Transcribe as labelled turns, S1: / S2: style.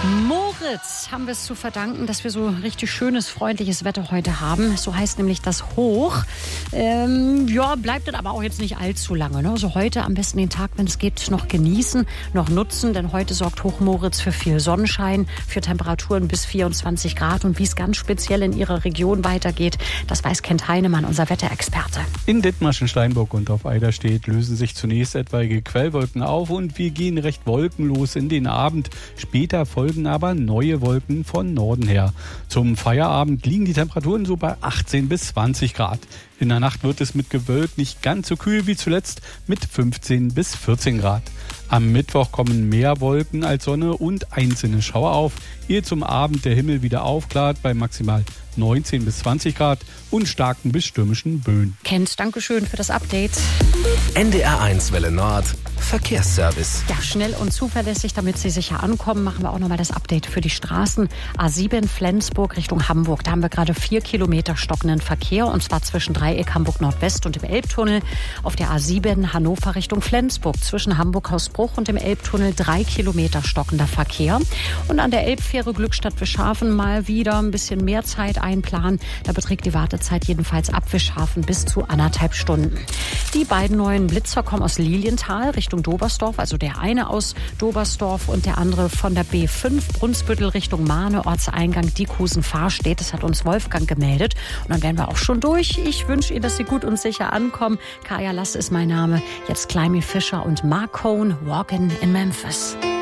S1: Moritz haben wir es zu verdanken, dass wir so richtig schönes, freundliches Wetter heute haben. So heißt nämlich das Hoch. Bleibt dann aber auch jetzt nicht allzu lange. Ne? Also heute am besten den Tag, wenn es geht, noch genießen, noch nutzen. Denn heute sorgt Hoch Moritz für viel Sonnenschein, für Temperaturen bis 24 Grad. Und wie es ganz speziell in Ihrer Region weitergeht, das weiß Kent Heinemann, unser Wetterexperte.
S2: In Dithmarschen, Steinburg und auf Eiderstedt lösen sich zunächst etwaige Quellwolken auf und wir gehen recht wolkenlos in den Abend. Später folgen aber neue Wolken von Norden her. Zum Feierabend liegen die Temperaturen so bei 18 bis 20 Grad. In der Nacht wird es mit Gewölk nicht ganz so kühl wie zuletzt mit 15 bis 14 Grad. Am Mittwoch kommen mehr Wolken als Sonne und einzelne Schauer auf, ehe zum Abend der Himmel wieder aufklart bei maximal 19 bis 20 Grad und starken bis stürmischen Böen.
S1: Kent, Dankeschön für das Update.
S3: NDR1 Welle Nord, Verkehrsservice.
S1: Ja, schnell und zuverlässig, damit Sie sicher ankommen, machen wir auch nochmal das Update für die Straßen. A7 Flensburg Richtung Hamburg. Da haben wir gerade 4 Kilometer stockenden Verkehr, und zwar zwischen Dreieck Hamburg Nordwest und dem Elbtunnel. Auf der A7 Hannover Richtung Flensburg zwischen Hamburg-Hausbruch und dem Elbtunnel 3 Kilometer stockender Verkehr. Und an der Elbfähre Glückstadt Wischhafen mal wieder ein bisschen mehr Zeit einplanen. Da beträgt die Wartezeit jedenfalls ab Wischhafen bis zu 1,5 Stunden. Die beiden neuen Blitzer kommen aus Lilienthal Richtung Dobersdorf, also der eine aus Dobersdorf und der andere von der B5 Brunsbüttel Richtung Mahne, Ortseingang Diekhusen-Fahrstedt. Das hat uns Wolfgang gemeldet. Und dann wären wir auch schon durch. Ich wünsche Ihnen, dass Sie gut und sicher ankommen. Kaya Lass ist mein Name. Jetzt Climie Fischer und Mark Cohn, Walkin' in Memphis.